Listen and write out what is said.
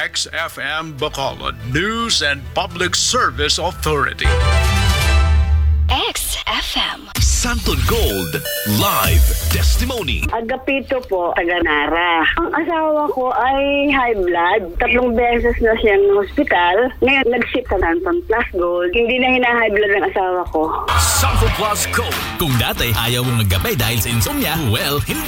XFM Bacolod News and Public Service Authority. XFM. Santon Gold Live Testimony. Agapito po, taga Nara. Ang asawa ko ay high blood. 3 beses na siyang hospital. Ngayon, nag-ship sa Santon Plus Gold. Hindi na hina-high blood ng asawa ko. Santon Plus Gold. Kung dati ayaw mong maggabay dahil sa insomnia, well, hindi